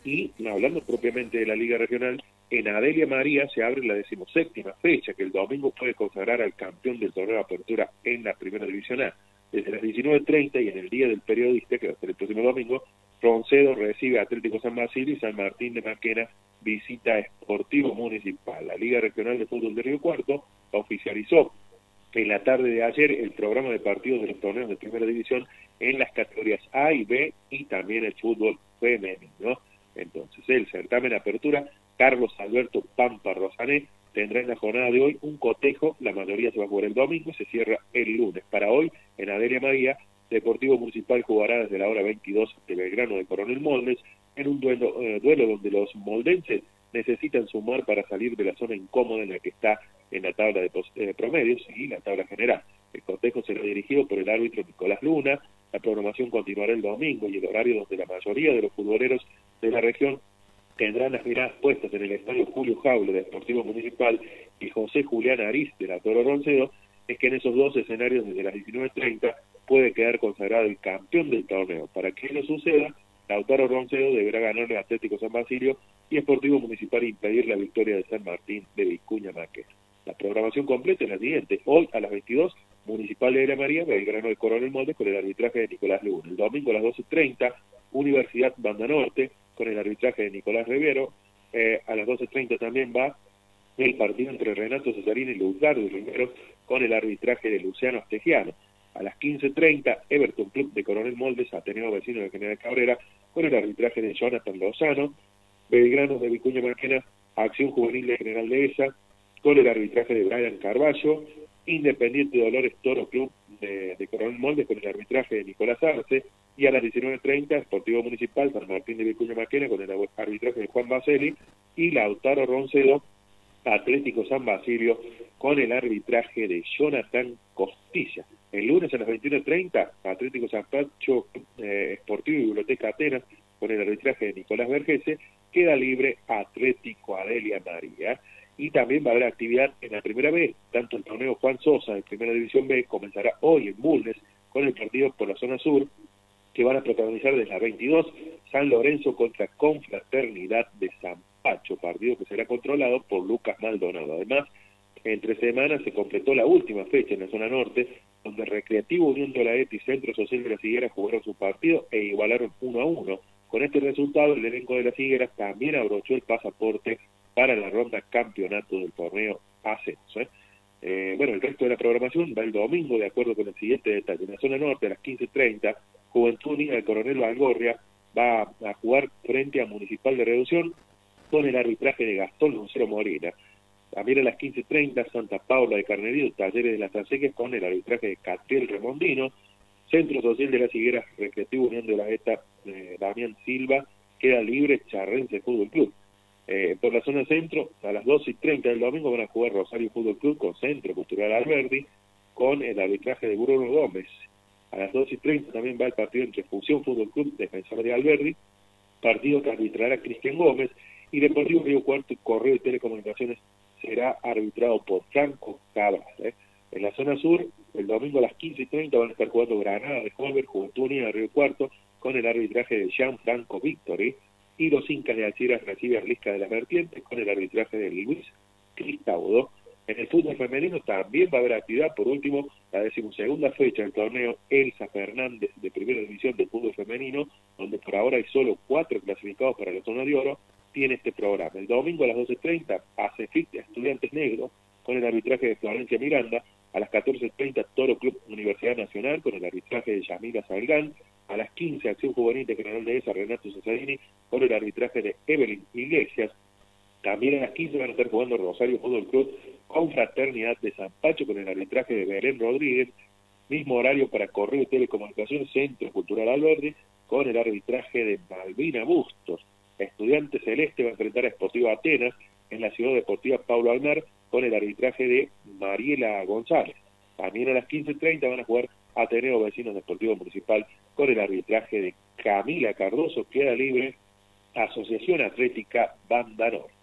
Y hablando propiamente de la Liga Regional, en Adelia María se abre la 17ª fecha, que el domingo puede consagrar al campeón del torneo de apertura en la Primera División A. Desde las 19:30 y en el Día del Periodista, que va a ser el próximo domingo, Roncedo recibe a Atlético San Basilio y San Martín de Maquena visita a Sportivo Municipal. La Liga Regional de Fútbol de Río Cuarto oficializó en la tarde de ayer el programa de partidos de los torneos de Primera División en las categorías A y B y también el fútbol femenino, ¿no? Entonces, el certamen apertura, Carlos Alberto Pampa Rosané, tendrá en la jornada de hoy un cotejo, la mayoría se va a jugar el domingo, se cierra el lunes. Para hoy, en Adelia María, Deportivo Municipal jugará desde la hora 22 de Belgrano de Coronel Moldes, en un duelo donde los moldenses necesitan sumar para salir de la zona incómoda en la que está en la tabla de promedios y la tabla general. El cotejo será dirigido por el árbitro Nicolás Luna. La programación continuará el domingo y el horario donde la mayoría de los futboleros de la región tendrán las miradas puestas en el estadio Julio Jaulo de Deportivo Municipal y José Julián Ariz de la Toro Roncedo, es que en esos dos escenarios desde las 19:30 puede quedar consagrado el campeón del torneo. Para que no suceda, Lautaro Roncedo deberá ganarle a Atlético San Basilio y Sportivo Municipal impedir la victoria de San Martín de Vicuña Maquena. La programación completa es la siguiente: hoy a las 22, Municipal de Adelia María, Belgrano de Coronel Moldes con el arbitraje de Nicolás Luna. El domingo a las 12:30, Universidad Banda Norte con el arbitraje de Nicolás Rivero. A las 12:30 también va el partido entre Renato Cesarini y Luzgardo Rivero con el arbitraje de Luciano Astegiano. A las 15:30, Everton Club de Coronel Moldes, Ateneo Vecino de General Cabrera, con el arbitraje de Jonathan Lozano. Belgrano de Vicuña Maquena, Acción Juvenil de General Dehesa, con el arbitraje de Brian Carballo. Independiente de Dolores Toro Club de Coronel Moldes, con el arbitraje de Nicolás Arce. Y a las 19:30, Sportivo Municipal, San Martín de Vicuña Maquena, con el arbitraje de Juan Baseli. Y Lautaro Roncedo, Atlético San Basilio, con el arbitraje de Jonathan Costilla. El lunes a las 21:30, Atlético San Pacho, Sportivo y Biblioteca Atenas, con el arbitraje de Nicolás Vergese. Queda libre Atlético Adelia María. Y también va a haber actividad en la Primera B, tanto el torneo Juan Sosa de Primera División B comenzará hoy en Bulnes con el partido por la zona sur, que van a protagonizar desde las 22, San Lorenzo contra Confraternidad de San Pacho, partido que será controlado por Lucas Maldonado. Además, entre semanas se completó la última fecha en la zona norte, donde Recreativo Unión de la ETA y Centro Social de las Higueras jugaron su partido e igualaron 1-1. Con este resultado, el elenco de las Higueras también abrochó el pasaporte para la ronda campeonato del torneo Ascenso. Bueno, el resto de la programación va el domingo, de acuerdo con el siguiente detalle. En la zona norte, a las 15:30, Juventud Unida de Coronel Valgorria va a jugar frente a Municipal de Reducción con el arbitraje de Gastón Lucero Morena. También a las 15:30, Santa Paula de Carnerío, Talleres de las Transeques con el arbitraje de Catriel Remondino. Centro Social de las Higueras, Recreativo Unión de la ETA, Damián Silva, queda libre Charrense Fútbol Club. Por la zona centro, a las 12:30 del domingo van a jugar Rosario Fútbol Club con Centro Cultural Alberdi, con el arbitraje de Bruno Gómez. A las 12:30 también va el partido entre Fusión Fútbol Club, Defensor de Alberdi, partido que arbitrará Cristian Gómez, y Deportivo Río Cuarto y Correo de Telecomunicaciones será arbitrado por Franco Cabral. En la zona sur, el domingo a las 15:30 van a estar jugando Granada de Holber, Juventud Unida de Río Cuarto, con el arbitraje de Gianfranco Victory. Y los Incas de Alciras recibe a Risca de las Vertientes con el arbitraje de Luis Cristaudo. En el fútbol femenino también va a haber actividad. Por último, la 12ª fecha del torneo Elsa Fernández de Primera División del fútbol femenino, donde por ahora hay solo 4 clasificados para la zona de oro, tiene este programa. El domingo a las 12:30, ACEFIT Estudiantes Negros con el arbitraje de Florencia Miranda. A las 14:30, Toro Club Universidad Nacional con el arbitraje de Yamila Salgán. A las 15, Acción Juvenil de General Dehesa, Renato Cesarini, con el arbitraje de Evelyn Iglesias. También a las 15 van a estar jugando Rosario Fútbol Club con Fraternidad de San Pacho, con el arbitraje de Belén Rodríguez. Mismo horario para Correo y Telecomunicaciones, Centro Cultural Alberdi, con el arbitraje de Malvina Bustos. Estudiante Celeste va a enfrentar a Sportivo Atenas en la Ciudad Deportiva Paulo Almar, con el arbitraje de Mariela González. También a las 15:30 van a jugar Ateneo Vecinos Deportivo Municipal con el arbitraje de Camila Cardoso. Queda libre Asociación Atlética Banda Norte.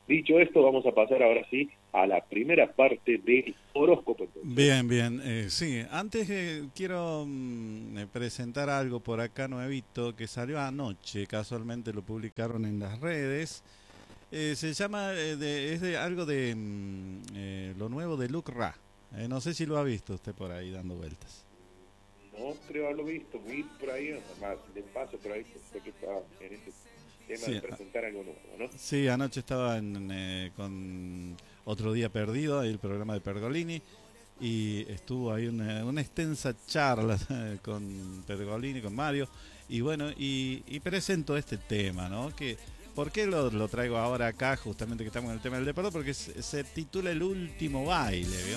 Dicho esto, vamos a pasar ahora sí a la primera parte del horóscopo. Bien, bien. Sí, antes quiero presentar algo por acá nuevito que salió anoche, casualmente lo publicaron en las redes. Se llama, es de algo de lo nuevo de Luke Ra. No sé si lo ha visto usted por ahí dando vueltas. No creo haberlo visto, vi por ahí, más de paso por ahí, sé que estaba en ese tema Sí, de presentar algo nuevo, ¿no? sí, anoche estaba con Otro Día Perdido, ahí el programa de Pergolini, y estuvo ahí una extensa charla con Pergolini, con Mario, y bueno, y presento este tema, ¿no? ¿Por qué lo traigo ahora acá, justamente que estamos en el tema del deporte? Porque se titula El Último Baile, ¿vio?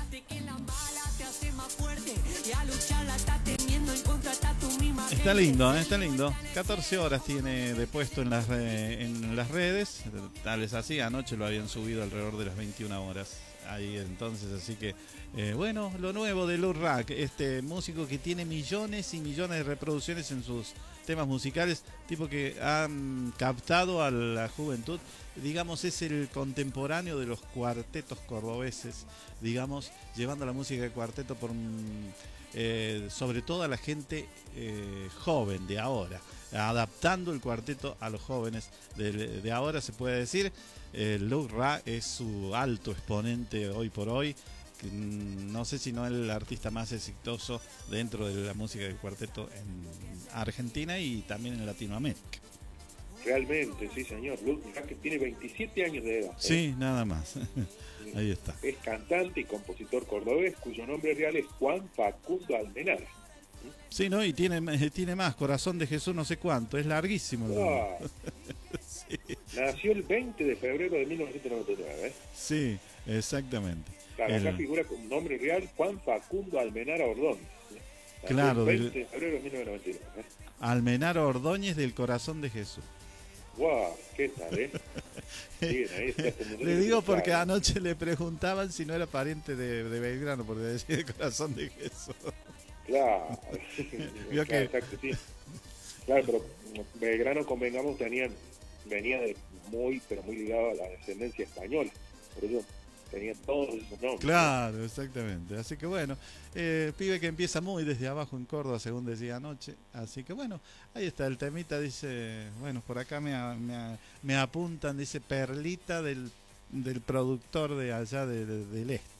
Está lindo, está lindo. 14 horas tiene de puesto en las redes. Tal es así, anoche lo habían subido alrededor de las 21 horas. Ahí entonces, así que, bueno, lo nuevo de Lou Rack, este músico que tiene millones y millones de reproducciones en sus temas musicales, tipo que han captado a la juventud, digamos, es el contemporáneo de los cuartetos cordobeses, digamos, llevando la música de cuarteto sobre todo a la gente joven de ahora, adaptando el cuarteto a los jóvenes de ahora, se puede decir. Lou Ra es su alto exponente hoy por hoy. No sé si no es el artista más exitoso dentro de la música del cuarteto en Argentina y también en Latinoamérica. Realmente, sí, señor. Luz que tiene 27 años de edad. Sí, nada más. Ahí está. Es cantante y compositor cordobés cuyo nombre real es Juan Facundo Almenara. Sí, ¿no? Y tiene más, Corazón de Jesús no sé cuánto, es larguísimo el nombre. Sí. Nació el 20 de febrero de 1999. Sí, exactamente. Claro, acá figura con nombre real Juan Facundo Almenara Ordóñez. Claro, el 20 de febrero de 1999. Almenara Ordóñez del Corazón de Jesús. ¡Wow! ¿Qué tal, Bien, ahí está. Le digo porque anoche le preguntaban si no era pariente de Belgrano, porque decía el Corazón de Jesús. Claro, claro, que... exacto, sí. Claro, pero Belgrano, convengamos, venía pero muy ligado a la descendencia española. Por eso tenía todos esos nombres. Claro, exactamente. Así que bueno, pibe que empieza muy desde abajo en Córdoba, según decía anoche. Así que bueno, ahí está el temita, dice, bueno, por acá me apuntan, dice Perlita del productor de allá del este.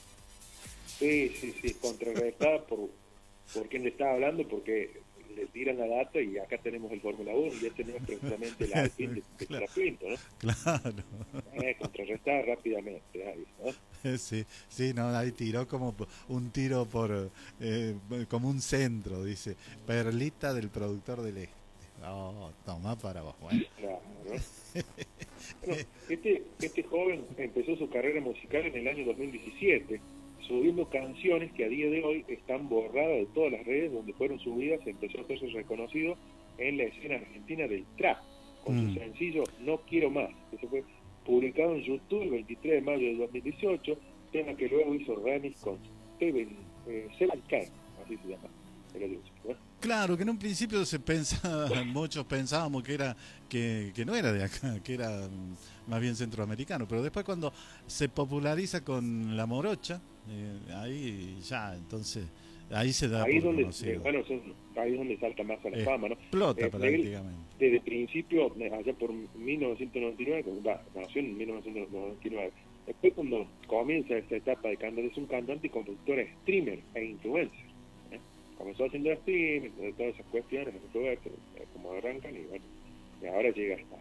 Sí, contrarrestada por quien le estaba hablando, porque le tiran la data y acá tenemos el Fórmula 1 y este no es precisamente el Alpine de claro. Pinto, ¿no? Claro. Contrarrestada rápidamente, ahí, ¿no? Sí, no, ahí tiró como un tiro como un centro, dice, Perlita del productor del este. Oh, toma para vos, bueno. Claro, ¿no? Bueno, este joven empezó su carrera musical en el año 2017, subiendo canciones que a día de hoy están borradas de todas las redes donde fueron subidas. Empezó a hacerse reconocido en la escena argentina del trap, con su sencillo No Quiero Más, que se fue publicado en YouTube el 23 de mayo de 2018, tema que luego hizo remix con Seven Can, así se llama el anuncio, ¿no? Claro, que en un principio muchos pensábamos que no era de acá, que era más bien centroamericano, pero después cuando se populariza con la morocha, ahí ya, entonces, ahí se da ahí por donde, conocido. bueno, ahí es donde salta más a la fama, ¿no? Explota prácticamente. Desde el principio, allá por 1999, nació en 1999, después cuando comienza esta etapa de cantante, es un cantante y compositor, streamer e influencer. Comenzó haciendo streaming, todas esas cuestiones, como arrancan y bueno, y ahora llega hasta.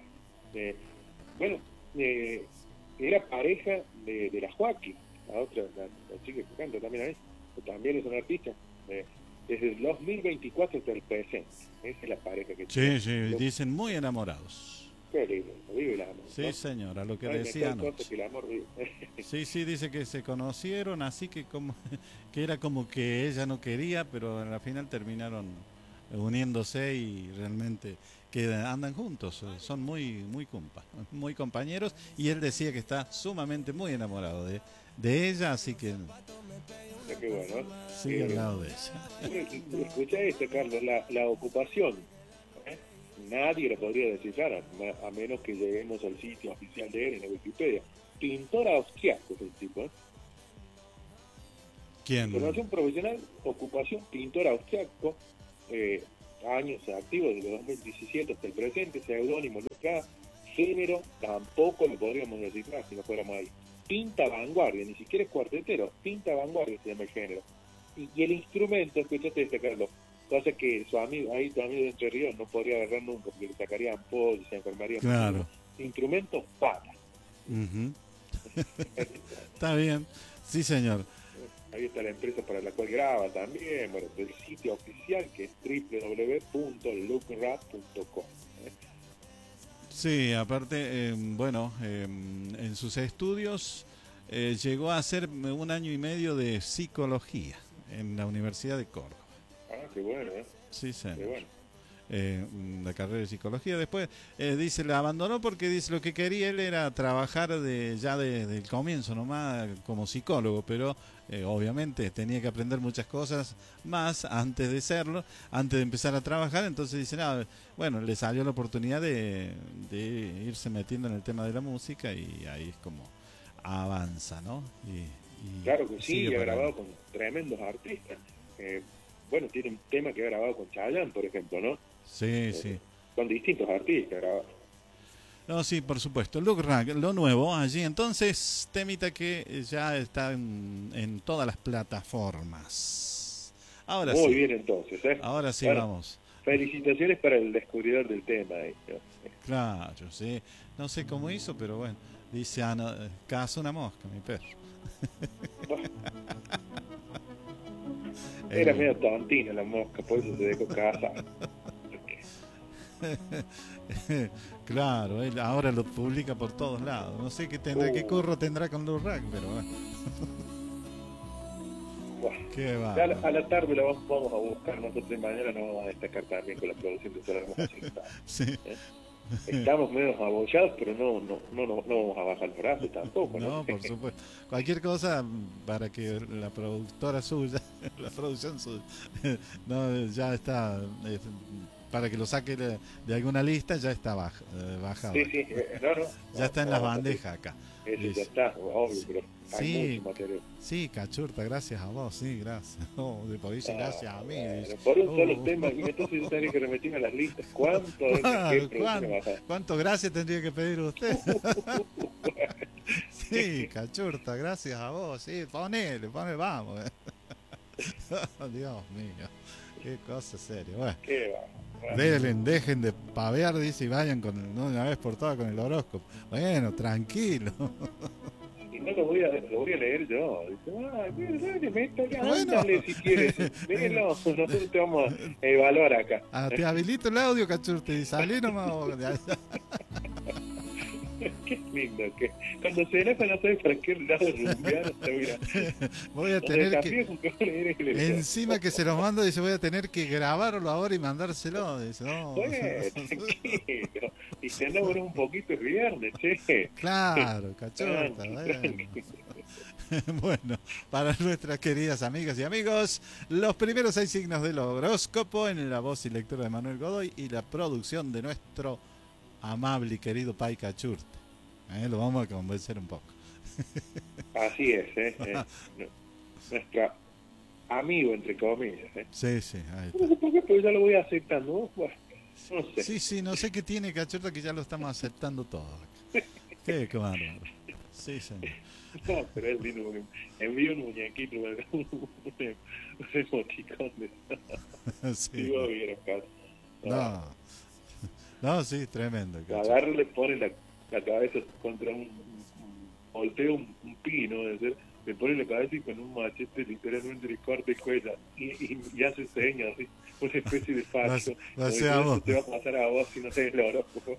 Era pareja de la Joaquín, la otra, la chica que canta también ahí, que también es una artista, desde el 2024 hasta el presente. Esa es la pareja que tiene. Sí, dicen muy enamorados. Qué lindo, vive el amor. Sí, ¿no? señora, lo que no decía anoche. Que el amor vive. Sí, dice que se conocieron, así que que era como que ella no quería, pero al final terminaron uniéndose y realmente que andan juntos, son muy muy compañeros, y él decía que está sumamente muy enamorado de ella, así que Qué bueno. sigue al lado de ella. Escucha esto, Carlos, la ocupación. nadie lo podría descifrar, a menos que lleguemos al sitio oficial de él en la Wikipedia. Pintor austriaco es el tipo, ¿eh? ¿Quién? Formación profesional, ocupación, pintor austriaco, años activos desde 2017 hasta el presente, seudónimo, letra, género, tampoco lo podríamos descifrar si no fuéramos ahí. Pinta vanguardia, ni siquiera es cuartetero, pinta vanguardia se llama el género. Y el instrumento, escuchaste destacarlo, cosa que tu amigo de Entre Ríos no podría agarrar nunca, porque le sacarían pollo, se enfermaría. Claro. Instrumento, pata. Está bien, sí señor. Ahí está la empresa para la cual graba también, bueno, el sitio oficial que es www.lookrap.com. Sí, aparte, en sus estudios llegó a hacer 1 año y medio de psicología en la Universidad de Córdoba. Ah, qué bueno, ¿eh? Sí, señor. Qué bueno. La carrera de psicología. Después dice, la abandonó porque dice lo que quería él era trabajar desde el comienzo nomás como psicólogo, pero obviamente tenía que aprender muchas cosas más antes de serlo, antes de empezar a trabajar. Entonces dice, bueno, le salió la oportunidad de irse metiendo en el tema de la música y ahí es como avanza, ¿no? Claro que sí, y ha grabado con tremendos artistas. Bueno, tiene un tema que ha grabado con Chayanne, por ejemplo, ¿no? Sí, sí. Con distintos artistas grabados. No, sí, por supuesto. Look Rack, lo nuevo allí. Entonces, temita que ya está en todas las plataformas. Ahora Muy sí. bien, entonces, ¿eh? Ahora sí, bueno, vamos. Felicitaciones para el descubridor del tema. Claro, sí. No sé cómo hizo, pero bueno. Dice Ana, caza una mosca, mi perro. Era medio tontina la mosca, por eso se dejó cazar. Claro, él ahora lo publica por todos lados. No sé qué curro tendrá con Lou Rack, pero bueno. Qué va. A la tarde la vamos a buscar. Nosotros mañana nos vamos a destacar también con la producción de Solar Música. Sí. Estamos medio abollados, pero no vamos a bajar los brazos tampoco. No, por supuesto. Cualquier cosa para que la productora suya, la producción suya, no, ya está, para que lo saque de alguna lista, ya está bajado. Sí, ya está en las bandejas acá. Eso ya está, obvio, pero hay mucho material. Sí, Cachurta, gracias a vos, sí, gracias. De por eso, gracias a mí. Por un solo tema, y entonces yo tendría que remitirme a las listas. ¿Cuánto gracias tendría que pedir usted? Sí, Cachurta, gracias a vos, sí, ponele, vamos. Dios mío, qué cosa seria. Bueno, dejen de pavear, dice, y vayan una vez por todas con el horóscopo. Bueno, tranquilo. Y no lo voy a leer yo. Dice, ándale si quieres. Léelo, nosotros te vamos a evaluar acá. Te habilito el audio, Cachurte, y salí nomás. Qué lindo, que cuando se enoja no sabes para qué lado rumbear. Voy a tener que encima que se lo mando, dice, voy a tener que grabarlo ahora y mandárselo. Dice, no. Tranquilo. Y se anda un poquito el viernes, che. Claro, Cachorta. Bueno, para nuestras queridas amigas y amigos, los primeros 6 signos del horóscopo en la voz y lectura de Manuel Godoy y la producción de nuestro amable y querido Pai Cachurte. Lo vamos a convencer un poco. Así es, nuestro amigo, entre comillas. Sí, ahí está. No sé por qué, pero ya lo voy aceptando. Bueno, no sé. Sí, no sé qué tiene Cachurta que ya lo estamos aceptando todo. Qué bárbaro. Sí, señor. No, pero es lindo porque envío un muñequito, un emoticón de... Sí. No, sí, tremendo. Agarra, le pone la cabeza contra voltea un pino, le pone la cabeza y con un machete literalmente le corta el cuello y hace señas, así, una especie de facho. Te va a pasar a vos si no tenés el horóscopo.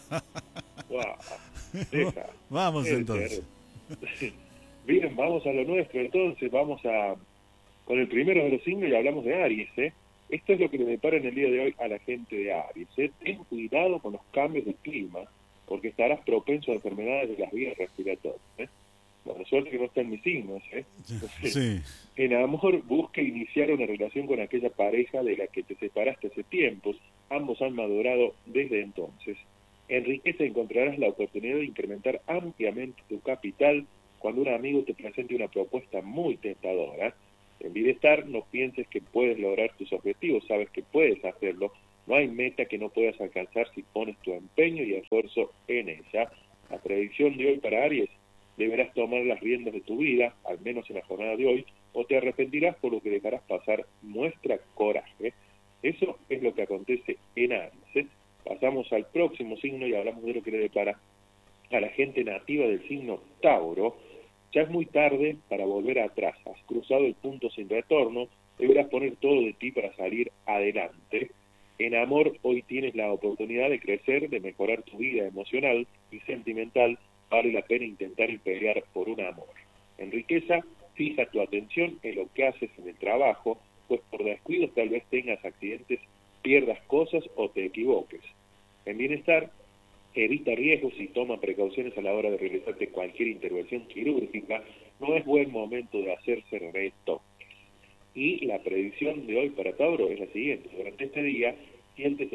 Wow. Vamos entonces. Bien, vamos a lo nuestro entonces, con el primero de los signos y hablamos de Aries, Esto es lo que le depara en el día de hoy a la gente de Aries, Ten cuidado con los cambios de clima, porque estarás propenso a enfermedades de las vías respiratorias, Bueno, suerte que no está en mis signos, Sí. En amor, busca iniciar una relación con aquella pareja de la que te separaste hace tiempos, ambos han madurado desde entonces. En riqueza encontrarás la oportunidad de incrementar ampliamente tu capital cuando un amigo te presente una propuesta muy tentadora. En bienestar, no pienses que puedes lograr tus objetivos, sabes que puedes hacerlo. No hay meta que no puedas alcanzar si pones tu empeño y esfuerzo en ella. La predicción de hoy para Aries: deberás tomar las riendas de tu vida, al menos en la jornada de hoy, o te arrepentirás por lo que dejarás pasar. Muestra coraje. Eso es lo que acontece en Aries. Pasamos al próximo signo y hablamos de lo que le depara a la gente nativa del signo Tauro. Ya es muy tarde para volver atrás, has cruzado el punto sin retorno, deberás poner todo de ti para salir adelante. En amor, hoy tienes la oportunidad de crecer, de mejorar tu vida emocional y sentimental. Vale la pena intentar y pelear por un amor. En riqueza, fija tu atención en lo que haces en el trabajo, pues por descuidos tal vez tengas accidentes, pierdas cosas o te equivoques. En bienestar, evita riesgos y toma precauciones a la hora de realizarte cualquier intervención quirúrgica. No es buen momento de hacerse retoques. Y la predicción de hoy para Tauro es la siguiente: durante este día te sientes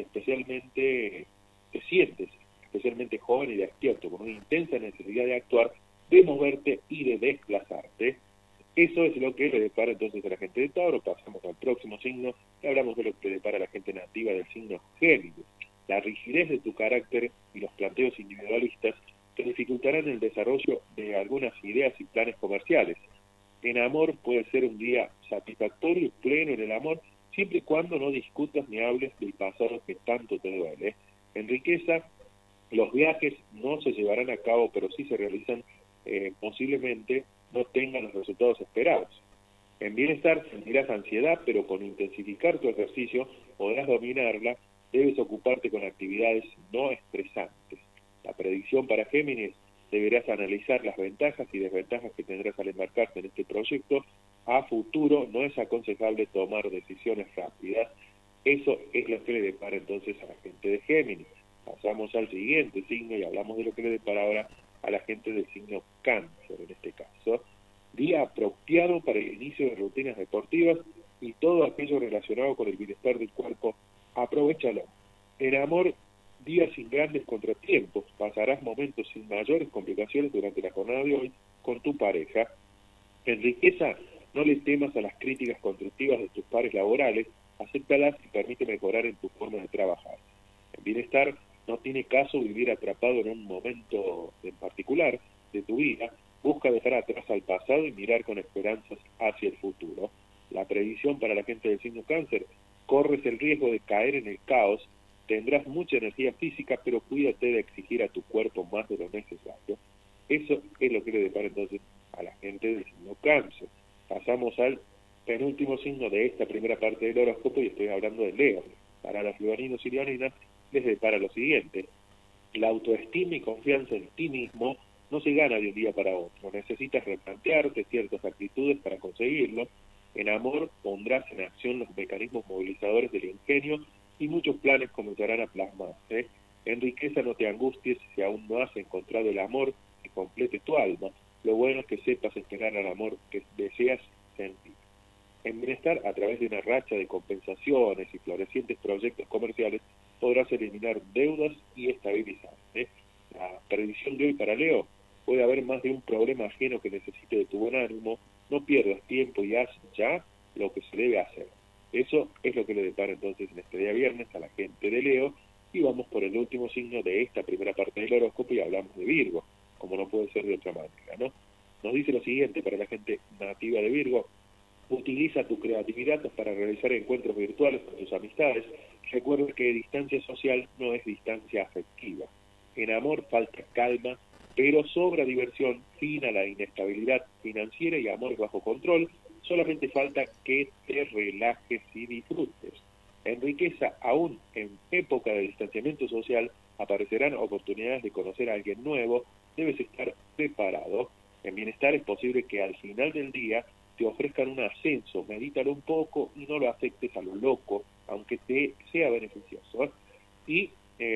especialmente joven y despierto, con una intensa necesidad de actuar, de moverte y de desplazarte. Eso es lo que le depara entonces a la gente de Tauro. Pasamos al próximo signo y hablamos de lo que le depara a la gente nativa del signo Géminis. La rigidez de tu carácter y los planteos individualistas te dificultarán el desarrollo de algunas ideas y planes comerciales. En amor, puede ser un día satisfactorio y pleno en el amor, siempre y cuando no discutas ni hables del pasado que tanto te duele. En riqueza, los viajes no se llevarán a cabo, pero sí se realizan, posiblemente no tengan los resultados esperados. En bienestar, sentirás ansiedad, pero con intensificar tu ejercicio podrás dominarla. Debes ocuparte con actividades no estresantes. La predicción para Géminis: deberás analizar las ventajas y desventajas que tendrás al embarcarte en este proyecto. A futuro no es aconsejable tomar decisiones rápidas. Eso es lo que le depara entonces a la gente de Géminis. Pasamos al siguiente signo y hablamos de lo que le depara ahora a la gente del signo Cáncer, en este caso. Día apropiado para el inicio de rutinas deportivas y todo aquello relacionado con el bienestar del cuerpo. Aprovéchalo. En amor, días sin grandes contratiempos, pasarás momentos sin mayores complicaciones durante la jornada de hoy con tu pareja. En riqueza, no le temas a las críticas constructivas de tus pares laborales, acéptalas y permite mejorar en tu forma de trabajar. En bienestar, no tiene caso vivir atrapado en un momento en particular de tu vida. Busca dejar atrás al pasado y mirar con esperanzas hacia el futuro. La predicción para la gente del signo Cáncer: corres el riesgo de caer en el caos, tendrás mucha energía física, pero cuídate de exigir a tu cuerpo más de lo necesario. Eso es lo que le depara entonces a la gente del signo Cáncer. Pasamos al penúltimo signo de esta primera parte del horóscopo y estoy hablando de Leo. Para los leoninos y leoninas les depara lo siguiente: la autoestima y confianza en ti mismo no se gana de un día para otro. Necesitas replantearte ciertas actitudes para conseguirlo. En amor, pondrás en acción los mecanismos movilizadores del ingenio y muchos planes comenzarán a plasmarse. En riqueza, no te angusties si aún no has encontrado el amor que complete tu alma. Lo bueno es que sepas esperar al amor que deseas sentir. En bienestar, a través de una racha de compensaciones y florecientes proyectos comerciales, podrás eliminar deudas y estabilizarte. La predicción de hoy para Leo: puede haber más de un problema ajeno que necesite de tu buen ánimo. No pierdas tiempo y haz ya lo que se debe hacer. Eso es lo que le depara entonces en este día viernes a la gente de Leo. Y vamos por el último signo de esta primera parte del horóscopo y hablamos de Virgo, como no puede ser de otra manera, ¿no? Nos dice lo siguiente para la gente nativa de Virgo: utiliza tu creatividad para realizar encuentros virtuales con tus amistades. Recuerda que distancia social no es distancia afectiva. En amor, falta calma, pero sobra diversión, fin a la inestabilidad financiera y amor bajo control. Solamente falta que te relajes y disfrutes. En riqueza, aún en época de distanciamiento social, aparecerán oportunidades de conocer a alguien nuevo. Debes estar preparado. En bienestar, es posible que al final del día te ofrezcan un ascenso. Medítalo un poco y no lo afectes a lo loco, aunque te sea beneficioso. Y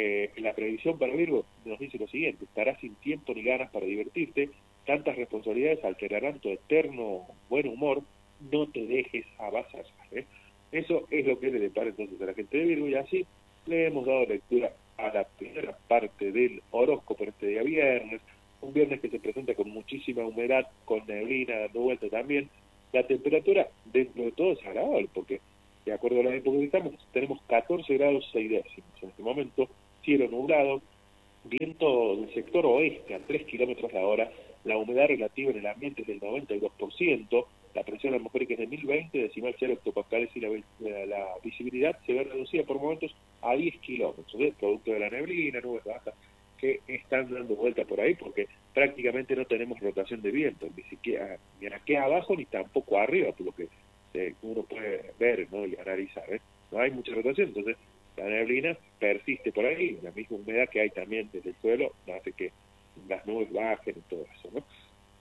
la previsión para Virgo nos dice lo siguiente: estarás sin tiempo ni ganas para divertirte. Tantas responsabilidades alterarán tu eterno buen humor. No te dejes avasallar. Eso es lo que le depara entonces a la gente de Virgo. Y así le hemos dado lectura a la primera parte del horóscopo en este día viernes, un viernes que se presenta con muchísima humedad, con neblina dando vuelta también. La temperatura dentro de todo es agradable, porque de acuerdo a la época que estamos, tenemos 14 grados 6 décimos en este momento, cielo nublado, viento del sector oeste a 3 kilómetros la hora, la humedad relativa en el ambiente es del 92%, la presión atmosférica es de 1020 decimal 0 hectopascales y la visibilidad se ve reducida por momentos a 10 kilómetros, producto de la neblina, nubes bajas que están dando vuelta por ahí, porque prácticamente no tenemos rotación de viento, ni siquiera ni aquí abajo ni tampoco arriba, por lo que uno puede ver, ¿no?, y analizar, no hay mucha rotación, entonces la neblina persiste por ahí, la misma humedad que hay también desde el suelo hace que las nubes bajen y todo eso, ¿no?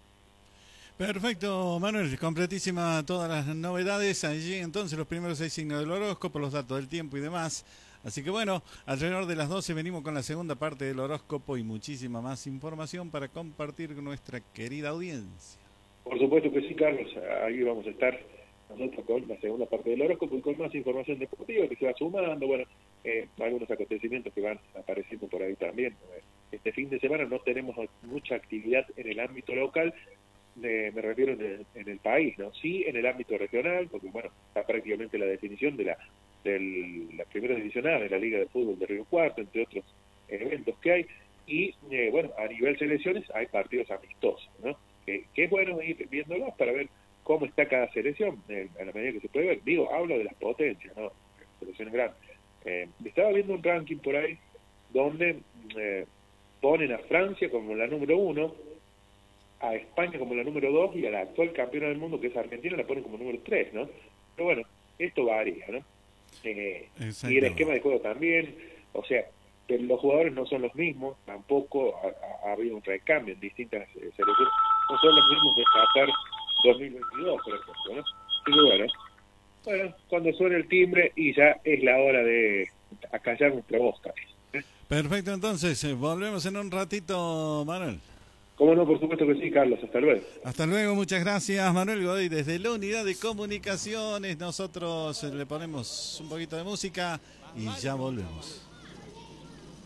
Perfecto, Manuel, completísima todas las novedades allí, entonces los primeros 6 signos del horóscopo, los datos del tiempo y demás. Así que bueno, alrededor de las 12 venimos con la segunda parte del horóscopo y muchísima más información para compartir con nuestra querida audiencia. Por supuesto que sí, Carlos, ahí vamos a estar nosotros con la segunda parte del horóscopo y con más información deportiva que se va sumando, bueno, algunos acontecimientos que van apareciendo por ahí también. Este fin de semana no tenemos mucha actividad en el ámbito local, me refiero en el país, ¿no? Sí en el ámbito regional, porque bueno, está prácticamente la definición de la primera división A de la Liga de Fútbol de Río Cuarto, entre otros eventos que hay, y bueno, a nivel selecciones hay partidos amistosos, ¿no? Que es bueno ir viéndolos para ver cómo está cada selección, a la medida que se puede ver. Digo, hablo de las potencias, ¿no? Selecciones grandes. Estaba viendo un ranking por ahí donde ponen a Francia como la número 1, a España como la número 2 y a la actual campeona del mundo, que es Argentina, la ponen como número 3, ¿no? Pero bueno, esto varía, ¿no? Y el esquema de juego también, o sea, pero los jugadores no son los mismos, tampoco ha habido un recambio en distintas selecciones, no son los mismos de Qatar 2022, por ejemplo, ¿no? Y bueno, cuando suena el timbre y ya es la hora de acallar nuestra voz, ¿eh? Perfecto, entonces, volvemos en un ratito, Manuel. Cómo no, por supuesto que sí, Carlos. Hasta luego. Hasta luego, muchas gracias, Manuel Godoy. Desde la Unidad de Comunicaciones, nosotros le ponemos un poquito de música y ya volvemos.